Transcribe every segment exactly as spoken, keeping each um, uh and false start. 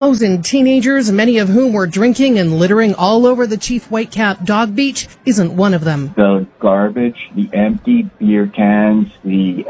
thousand teenagers, many of whom were drinking and littering all over the Chief Whitecap Dog Beach, isn't one of them. The garbage, the empty beer cans, the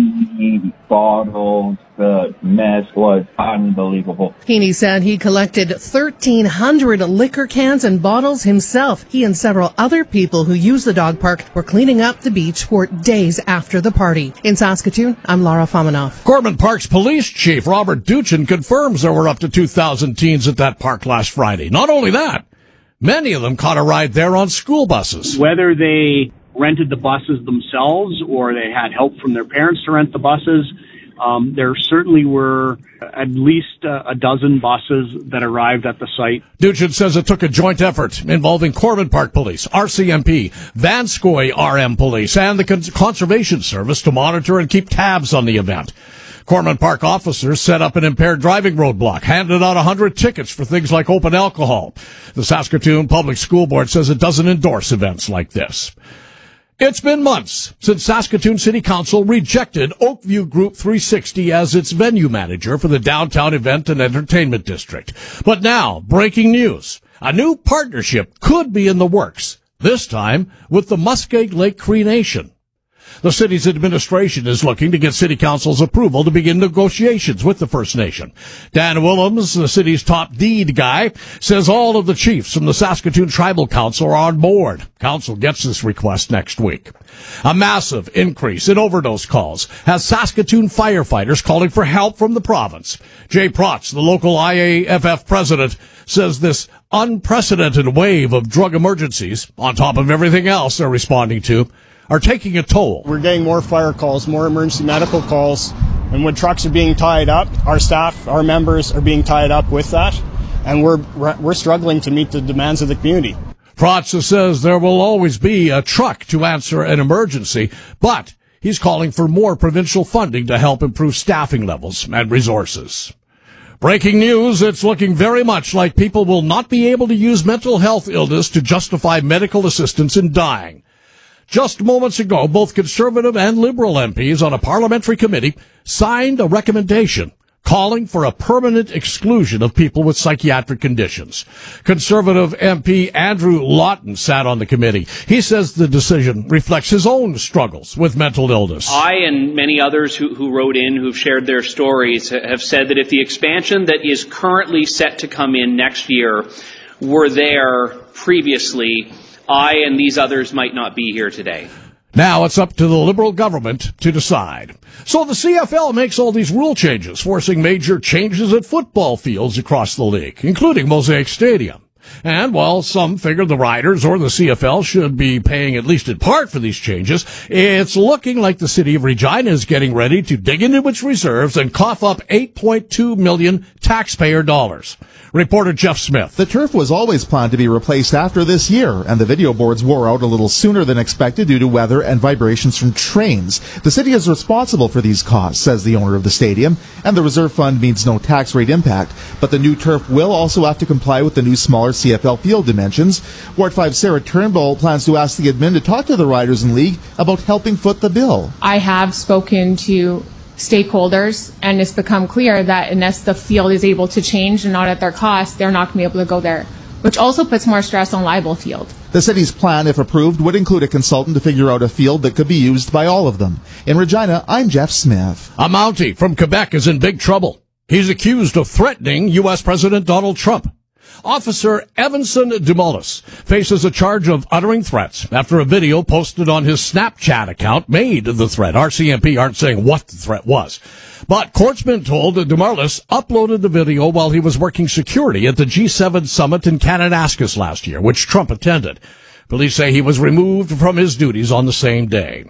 empty bottles, the mess was unbelievable. Heaney said he collected thirteen hundred liquor cans and bottles himself. He and several other people who use the dog park were cleaning up the beach for days after the party. In Saskatoon, I'm Laura Fomanoff. Corbin Park's police chief, Robert Duchin, confirms there were up to two thousand teens at that park last Friday. Not only that, many of them caught a ride there on school buses. Whether they rented the buses themselves or they had help from their parents to rent the buses, Um, there certainly were at least uh, a dozen buses that arrived at the site. Duchin says it took a joint effort involving Corbin Park Police, R C M P, Vanscoy R M Police, and the Con- Conservation Service to monitor and keep tabs on the event. Corbin Park officers set up an impaired driving roadblock, handed out one hundred tickets for things like open alcohol. The Saskatoon Public School Board says it doesn't endorse events like this. It's been months since Saskatoon City Council rejected Oakview Group three sixty as its venue manager for the downtown event and entertainment district. But now, breaking news. A new partnership could be in the works, this time with the Muskeg Lake Cree Nation. The city's administration is looking to get City Council's approval to begin negotiations with the First Nation. Dan Willems, the city's top deed guy, says all of the chiefs from the Saskatoon Tribal Council are on board. Council gets this request next week. A massive increase in overdose calls has Saskatoon firefighters calling for help from the province. Jay Protz, the local I A F F president, says this unprecedented wave of drug emergencies, on top of everything else they're responding to, are taking a toll. We're getting more fire calls, more emergency medical calls, and when trucks are being tied up, our staff, our members are being tied up with that, and we're we're struggling to meet the demands of the community. Protz says there will always be a truck to answer an emergency, but he's calling for more provincial funding to help improve staffing levels and resources. Breaking news, it's looking very much like people will not be able to use mental health illness to justify medical assistance in dying. Just moments ago, both Conservative and Liberal M Ps on a parliamentary committee signed a recommendation calling for a permanent exclusion of people with psychiatric conditions. Conservative M P Andrew Lawton sat on the committee. He says the decision reflects his own struggles with mental illness. I and many others who, who wrote in, who've shared their stories, have said that if the expansion that is currently set to come in next year were there previously, I and these others might not be here today. Now it's up to the Liberal government to decide. So the C F L makes all these rule changes, forcing major changes at football fields across the league, including Mosaic Stadium. And while some figure the Riders or the C F L should be paying at least in part for these changes, it's looking like the city of Regina is getting ready to dig into its reserves and cough up eight point two million taxpayer dollars. Reporter Jeff Smith. The turf was always planned to be replaced after this year, and the video boards wore out a little sooner than expected due to weather and vibrations from trains. The city is responsible for these costs, says the owner of the stadium, and the reserve fund means no tax rate impact. But the new turf will also have to comply with the new smaller C F L field dimensions. Ward five Sarah Turnbull plans to ask the admin to talk to the Riders and League about helping foot the bill. I have spoken to stakeholders, and it's become clear that unless the field is able to change and not at their cost, they're not going to be able to go there, which also puts more stress on Libel Field. The city's plan, if approved, would include a consultant to figure out a field that could be used by all of them. In Regina, I'm Jeff Smith. A Mountie from Quebec is in big trouble. He's accused of threatening U S President Donald Trump. Officer Evanson Dumulus faces a charge of uttering threats after a video posted on his Snapchat account made the threat. R C M P aren't saying what the threat was. But court's been told that Dumulus uploaded the video while he was working security at the G seven summit in Kananaskis last year, which Trump attended. Police say he was removed from his duties on the same day.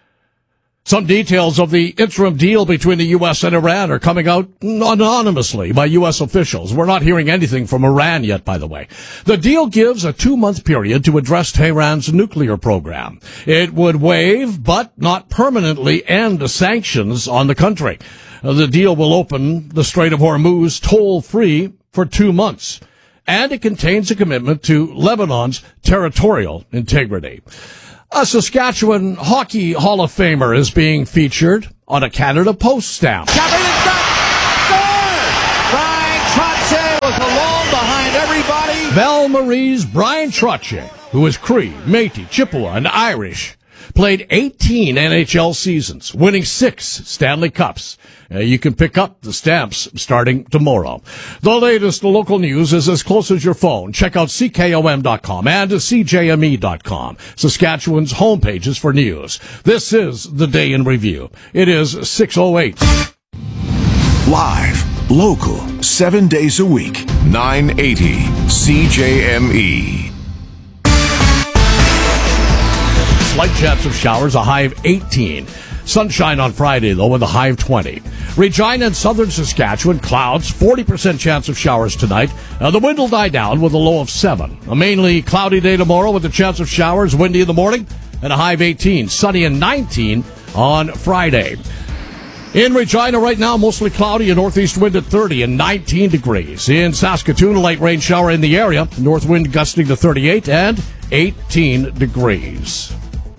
Some details of the interim deal between the U S and Iran are coming out anonymously by U S officials. We're not hearing anything from Iran yet, by the way. The deal gives a two-month period to address Tehran's nuclear program. It would waive, but not permanently end sanctions on the country. The deal will open the Strait of Hormuz toll-free for two months. And it contains a commitment to Lebanon's territorial integrity. A Saskatchewan Hockey Hall of Famer is being featured on a Canada Post stamp. Ryan Trottier will everybody. Belle Marie's Brian Trottier, who is Cree, Métis, Chippewa, and Irish, played eighteen N H L seasons, winning six Stanley Cups. Uh, you can pick up the stamps starting tomorrow. The latest local news is as close as your phone. Check out C K O M dot com and C J M E dot com, Saskatchewan's homepages for news. This is the Day in Review. It is six oh eight. Live, local, seven days a week, nine eighty C J M E. Slight chance of showers, a high of eighteen. Sunshine on Friday, though, with a high of twenty. Regina and southern Saskatchewan, clouds, forty percent chance of showers tonight. Uh, the wind will die down with a low of seven. A mainly cloudy day tomorrow with a chance of showers, windy in the morning, and a high of eighteen. Sunny and nineteen on Friday. In Regina right now, mostly cloudy, a northeast wind at thirty and nineteen degrees. In Saskatoon, a light rain shower in the area. North wind gusting to thirty-eight and eighteen degrees.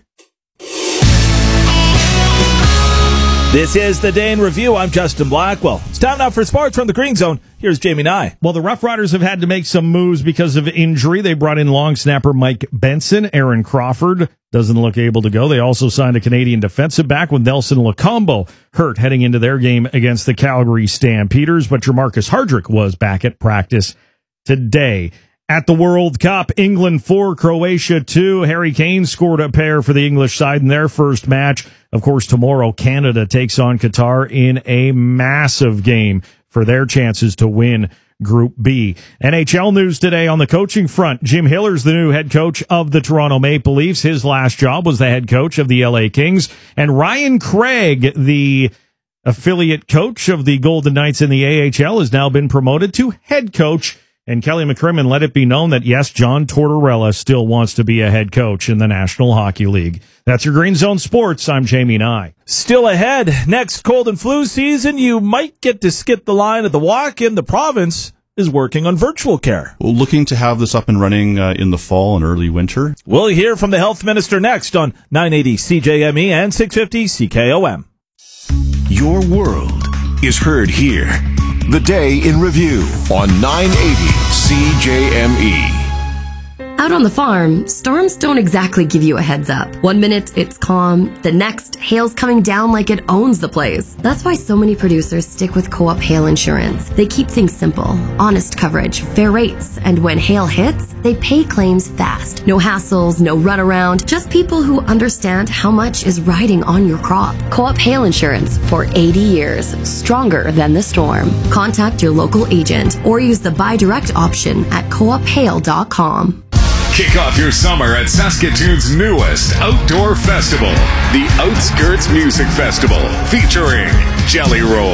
This is the Day in Review. I'm Justin Blackwell. It's time now for sports from the Green Zone. Here's Jamie Nye. Well, the Rough Riders have had to make some moves because of injury. They brought in long snapper Mike Benson. Aaron Crawford doesn't look able to go. They also signed a Canadian defensive back with Nelson Lacombo hurt heading into their game against the Calgary Stampeders. But Jermarcus Hardrick was back at practice today. At the World Cup, England four, Croatia two. Harry Kane scored a pair for the English side in their first match. Of course, tomorrow, Canada takes on Qatar in a massive game for their chances to win Group B. N H L news today on the coaching front. Jim Hiller's the new head coach of the Toronto Maple Leafs. His last job was the head coach of the L A Kings. And Ryan Craig, the affiliate coach of the Golden Knights in the A H L, has now been promoted to head coach. And Kelly McCrimmon let it be known that, yes, John Tortorella still wants to be a head coach in the National Hockey League. That's your Green Zone Sports. I'm Jamie Nye. Still ahead, next cold and flu season, you might get to skip the line at the walk-in. The province is working on virtual care. Well, looking to have this up and running uh, in the fall and early winter. We'll hear from the health minister next on nine eighty C J M E and six fifty C K O M. Your world is heard here. The Day in Review on nine eighty C J M E. Out on the farm, storms don't exactly give you a heads up. One minute, it's calm. The next, hail's coming down like it owns the place. That's why so many producers stick with Co-op Hail Insurance. They keep things simple, honest coverage, fair rates, and when hail hits, they pay claims fast. No hassles, no runaround, just people who understand how much is riding on your crop. Co-op Hail Insurance for eighty years, stronger than the storm. Contact your local agent or use the buy direct option at co op hail dot com. Kick off your summer at Saskatoon's newest outdoor festival, the Outskirts Music Festival, featuring Jelly Roll.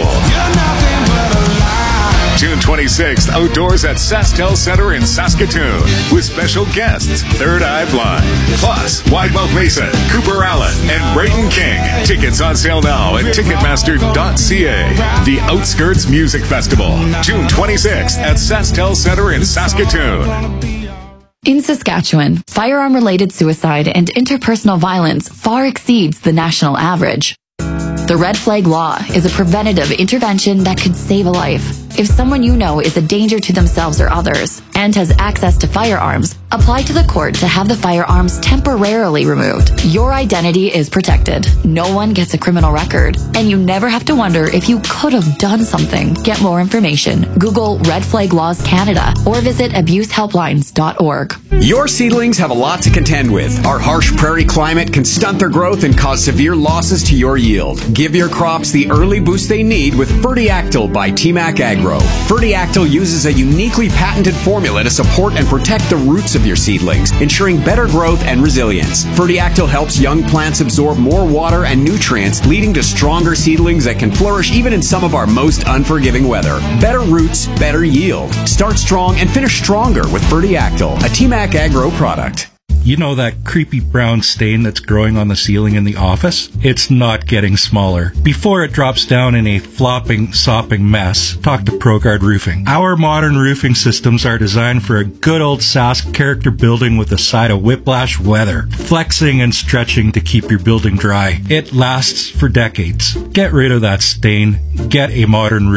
June twenty-sixth, outdoors at SaskTel Center in Saskatoon, with special guests Third Eye Blind, plus Widemouth Mason, Cooper Allen, and Brayton King. Tickets on sale now at ticketmaster dot c a. The Outskirts Music Festival, June twenty-sixth at SaskTel Center in Saskatoon. In Saskatchewan, firearm-related suicide and interpersonal violence far exceeds the national average. The Red Flag Law is a preventative intervention that could save a life. If someone you know is a danger to themselves or others and has access to firearms, apply to the court to have the firearms temporarily removed. Your identity is protected. No one gets a criminal record, and you never have to wonder if you could have done something. Get more information. Google Red Flag Laws Canada or visit abuse helplines dot org. Your seedlings have a lot to contend with. Our harsh prairie climate can stunt their growth and cause severe losses to your yield. Give your crops the early boost they need with Fertiactyl by T MAC Agro. Fertiactyl uses a uniquely patented formula to support and protect the roots of your seedlings, ensuring better growth and resilience. Fertiactyl helps young plants absorb more water and nutrients, leading to stronger seedlings that can flourish even in some of our most unforgiving weather. Better roots, better yield. Start strong and finish stronger with Fertiactyl, a T MAC Agro product. You know that creepy brown stain that's growing on the ceiling in the office? It's not getting smaller. Before it drops down in a flopping, sopping mess, talk to ProGuard Roofing. Our modern roofing systems are designed for a good old Sask character building with a side of whiplash weather, flexing and stretching to keep your building dry. It lasts for decades. Get rid of that stain. Get a modern roof.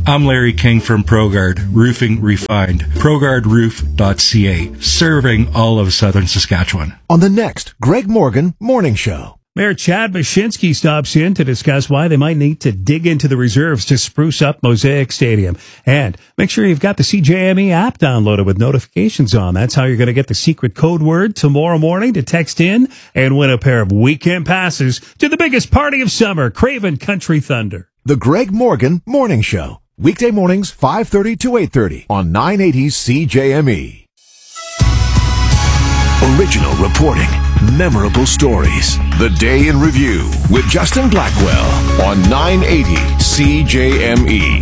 I'm Larry King from ProGuard, Roofing Refined, progard roof dot c a, serving all of southern Saskatchewan. On the next Greg Morgan Morning Show. Mayor Chad Mashinsky stops in to discuss why they might need to dig into the reserves to spruce up Mosaic Stadium. And make sure you've got the C J M E app downloaded with notifications on. That's how you're going to get the secret code word tomorrow morning to text in and win a pair of weekend passes to the biggest party of summer, Craven Country Thunder. The Greg Morgan Morning Show. Weekday mornings, five thirty to eight thirty on nine eighty C J M E. Original reporting, memorable stories. The Day in Review with Justin Blackwell on nine eighty C J M E.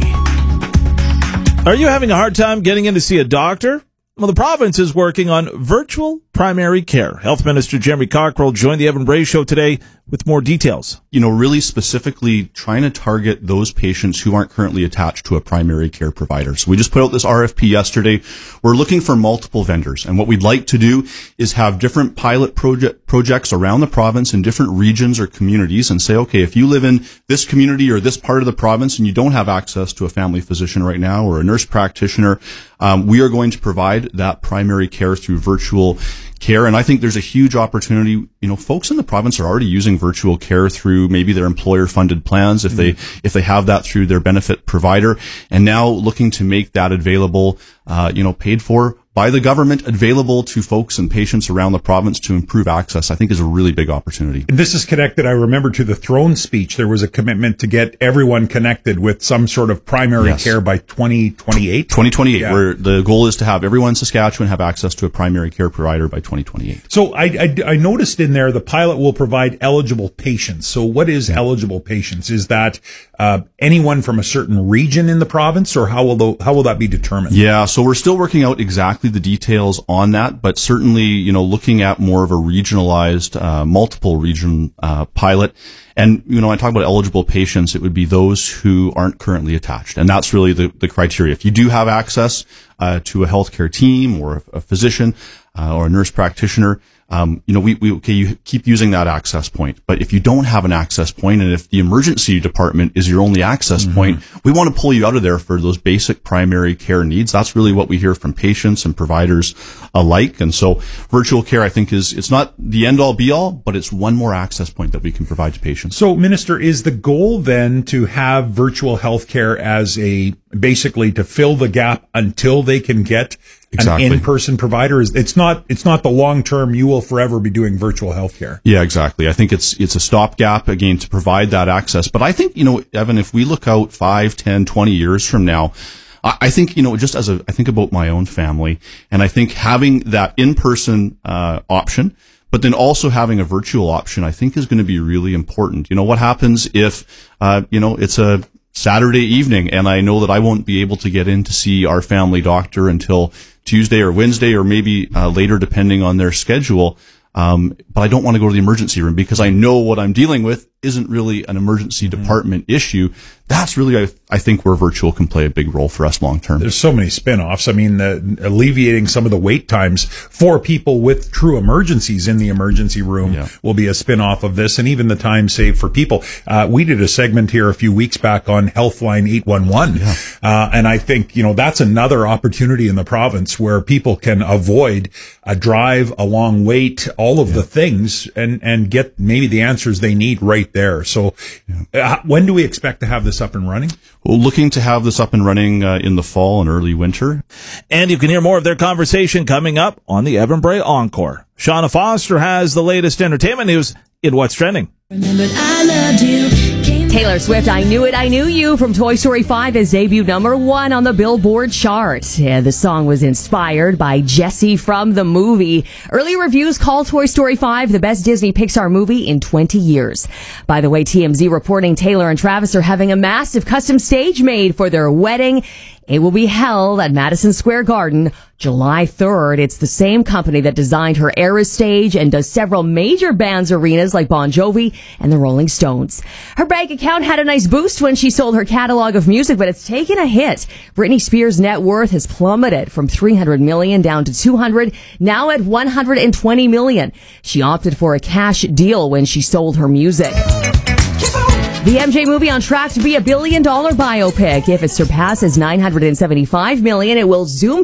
Are you having a hard time getting in to see a doctor? Well, the province is working on virtual primary care. Health Minister Jeremy Cockrell joined the Evan Bray Show today with more details. You know, really specifically trying to target those patients who aren't currently attached to a primary care provider. So we just put out this R F P yesterday. We're looking for multiple vendors. And what we'd like to do is have different pilot project projects around the province in different regions or communities and say, okay, if you live in this community or this part of the province and you don't have access to a family physician right now or a nurse practitioner, um, we are going to provide that primary care through virtual care. And I think there's a huge opportunity. You know, folks in the province are already using virtual care through maybe their employer funded plans if mm-hmm. they, if they have that through their benefit provider, and now looking to make that available, uh, you know, paid for by the government, available to folks and patients around the province to improve access, I think is a really big opportunity. This is connected, I remember, to the throne speech. There was a commitment to get everyone connected with some sort of primary yes. care by twenty twenty-eight. twenty twenty-eight, yeah. Where the goal is to have everyone in Saskatchewan have access to a primary care provider by twenty twenty-eight. So I, I, I noticed in there the pilot will provide eligible patients. So what is yeah. eligible patients? Is that uh, anyone from a certain region in the province, or how will the, how will that be determined? Yeah, so we're still working out exactly the details on that, but certainly, you know, looking at more of a regionalized, uh, multiple region, uh, pilot. And, you know, I talk about eligible patients, it would be those who aren't currently attached. And that's really the, the criteria. If you do have access, uh, to a healthcare team or a, a physician, uh, or a nurse practitioner, um, you know, we, we, okay, you keep using that access point. But if you don't have an access point, and if the emergency department is your only access mm-hmm. point, we want to pull you out of there for those basic primary care needs. That's really what we hear from patients and providers alike. And so virtual care, I think, is, it's not the end all be all, but it's one more access point that we can provide to patients. So, Minister, is the goal then to have virtual healthcare as a, basically to fill the gap until they can get Exactly. an in-person provider? Is it's not it's not the long term. You will forever be doing virtual healthcare. Yeah, exactly. I think it's it's a stopgap again to provide that access. But I think, you know, Evan, if we look out five, ten, twenty years from now, I, I think, you know, just as a I think about my own family, and I think having that in-person uh, option, but then also having a virtual option, I think is going to be really important. You know, what happens if uh, you know it's a Saturday evening and I know that I won't be able to get in to see our family doctor until Tuesday or Wednesday or maybe uh, later depending on their schedule. Um, but I don't want to go to the emergency room because I know what I'm dealing with isn't really an emergency mm-hmm. department issue. That's really, I, I think, where virtual can play a big role for us long term. There's so many spin-offs. I mean, uh, alleviating some of the wait times for people with true emergencies in the emergency room yeah. will be a spin-off of this, and even the time saved for people. Uh, we did a segment here a few weeks back on Healthline eight one one, yeah. uh, and I think, you know, that's another opportunity in the province where people can avoid a drive, a long wait, all of yeah. the things, and, and get maybe the answers they need right there. So uh, when do we expect to have this up and running? Well, looking to have this up and running uh, in the fall and early winter. And you can hear more of their conversation coming up on the Evan Bray Encore. Shauna Foster has the latest entertainment news in What's Trending. Remembered I loved you. Taylor Swift, I Knew It, I Knew You from Toy Story five is debuted number one on the Billboard chart. Yeah, the song was inspired by Jessie from the movie. Early reviews call Toy Story five the best Disney Pixar movie in twenty years. By the way, T M Z reporting Taylor and Travis are having a massive custom stage made for their wedding. It will be held at Madison Square Garden July third. It's the same company that designed her Eras stage and does several major bands arenas like Bon Jovi and the Rolling Stones. Her bank account had a nice boost when she sold her catalog of music, but it's taken a hit. Britney Spears' net worth has plummeted from three hundred million dollars down to two hundred, now at one hundred twenty million dollars. She opted for a cash deal when she sold her music. The M J movie on track to be a billion dollar biopic. If it surpasses nine hundred seventy-five million, it will zoom